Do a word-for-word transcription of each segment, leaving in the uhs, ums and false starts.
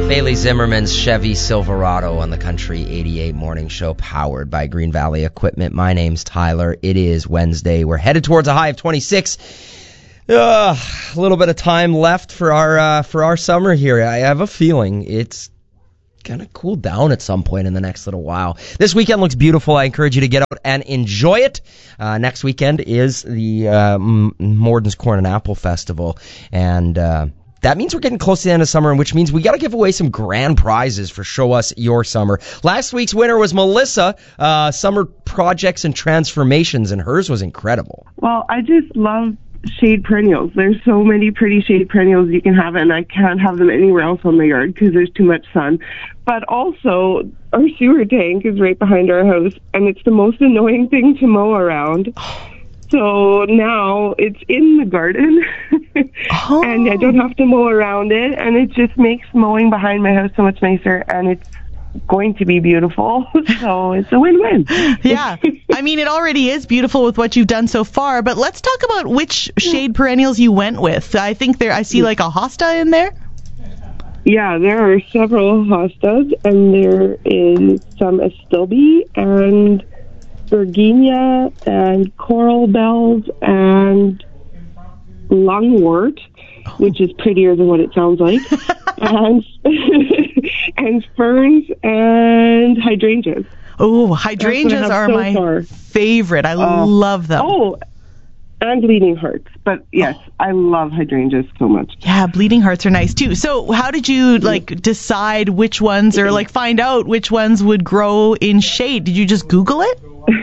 Bailey Zimmerman's Chevy Silverado on the Country eighty-eight Morning Show, powered by Green Valley Equipment. My name's Tyler. It is Wednesday. We're headed towards a high of twenty-six. Uh, a little bit of time left for our uh, for our summer here. I have a feeling it's gonna cool down at some point in the next little while. This weekend looks beautiful. I encourage you to get out and enjoy it. Uh, next weekend is the uh, Morden's Corn and Apple Festival, and uh, that means we're getting close to the end of summer, which means we got to give away some grand prizes for Show Us Your Summer. Last week's winner was Melissa, uh, Summer Projects and Transformations, and hers was incredible. Well, I just love shade perennials. There's so many pretty shade perennials you can have, and I can't have them anywhere else on my yard because there's too much sun. But also, our sewer tank is right behind our house, and it's the most annoying thing to mow around. So now it's in the garden, oh. and I don't have to mow around it, and it just makes mowing behind my house so much nicer, and it's going to be beautiful, so it's a win-win. Yeah, I mean, it already is beautiful with what you've done so far, but let's talk about which shade perennials you went with. I think there, I see like a hosta in there. Yeah, there are several hostas, and there is some astilbe, and Virginia, and coral bells, and lungwort, which is prettier than what it sounds like, and and ferns and hydrangeas. Oh, hydrangeas are so my far. favorite. I uh, love them. Oh, and bleeding hearts. But yes, oh. I love hydrangeas so much. Yeah, bleeding hearts are nice too. So how did you like decide which ones, or like find out which ones would grow in shade? Did you just Google it?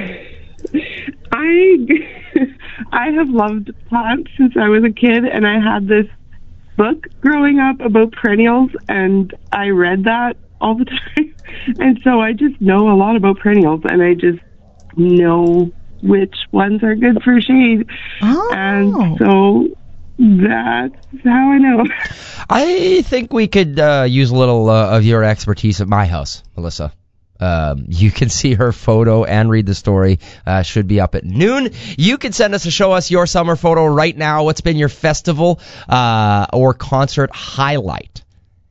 I I have loved plants since I was a kid, and I had this book growing up about perennials, and I read that all the time. And so I just know a lot about perennials, and I just know which ones are good for shade. Oh. And so that's how I know. I think we could uh, use a little uh, of your expertise at my house, Melissa. Um, you can see her photo and read the story. Uh, should be up at noon. You can send us a Show Us Your Summer photo right now. What's been your festival uh, or concert highlight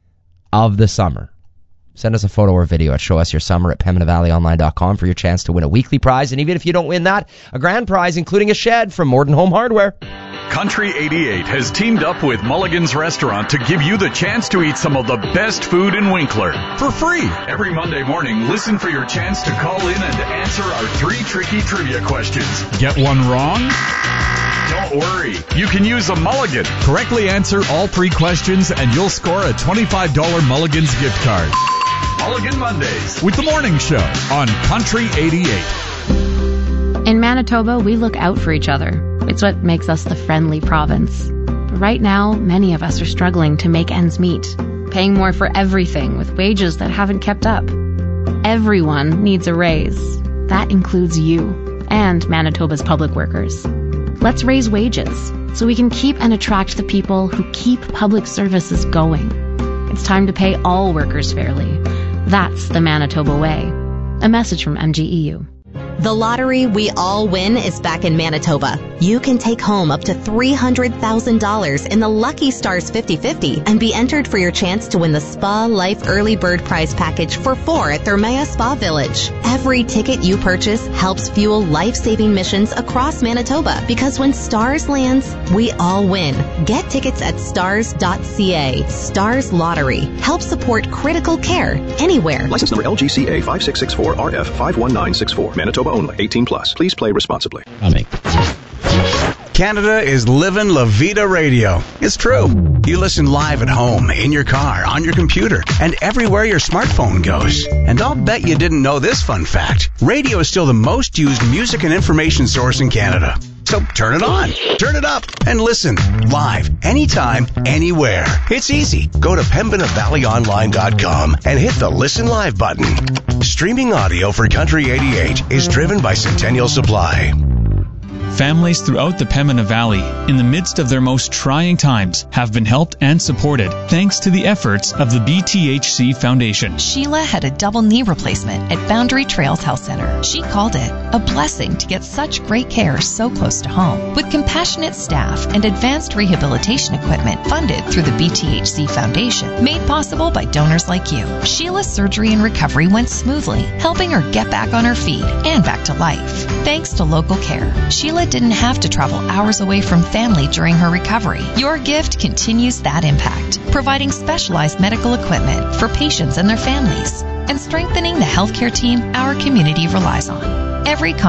of the summer? Send us a photo or video at Show Us Your Summer at pembina valley online dot com for your chance to win a weekly prize. And even if you don't win that, a grand prize, including a shed from Morden Home Hardware. Country eighty-eight has teamed up with Mulligan's Restaurant to give you the chance to eat some of the best food in Winkler for free. Every Monday morning, listen for your chance to call in and answer our three tricky trivia questions. Get one wrong? Don't worry. You can use a Mulligan. Correctly answer all three questions and you'll score a twenty-five dollars Mulligan's gift card. Mulligan Mondays with the Morning Show on Country eighty-eight. In Manitoba, we look out for each other. It's what makes us the friendly province. But right now, many of us are struggling to make ends meet, paying more for everything with wages that haven't kept up. Everyone needs a raise. That includes you and Manitoba's public workers. Let's raise wages so we can keep and attract the people who keep public services going. It's time to pay all workers fairly. That's the Manitoba way. A message from M G E U. The lottery we all win is back in Manitoba. You can take home up to three hundred thousand dollars in the Lucky Stars fifty fifty and be entered for your chance to win the Spa Life Early Bird Prize Package for four at Thermea Spa Village. Every ticket you purchase helps fuel life-saving missions across Manitoba, because when Stars lands, we all win. Get tickets at stars dot c a. Stars Lottery. Help support critical care anywhere. License number L G C A five six six four R F five one nine six four. Manitoba only. eighteen plus. Please play responsibly. Canada is living La Vida Radio. It's true. You listen live at home, in your car, on your computer, and everywhere your smartphone goes. And I'll bet you didn't know this fun fact. Radio is still the most used music and information source in Canada. So turn it on, turn it up, and listen live, anytime, anywhere. It's easy. Go to pembina valley online dot com and hit the Listen Live button. Streaming audio for Country eighty-eight is driven by Centennial Supply. Families throughout the Pembina Valley, in the midst of their most trying times, have been helped and supported thanks to the efforts of the B T H C Foundation. Sheila had a double knee replacement at Boundary Trails Health Center. She called it a blessing to get such great care so close to home. With compassionate staff and advanced rehabilitation equipment funded through the B T H C Foundation, made possible by donors like you, Sheila's surgery and recovery went smoothly, helping her get back on her feet and back to life. Thanks to local care, Sheila didn't have to travel hours away from family during her recovery. Your gift continues that impact, providing specialized medical equipment for patients and their families, and strengthening the healthcare team our community relies on. Every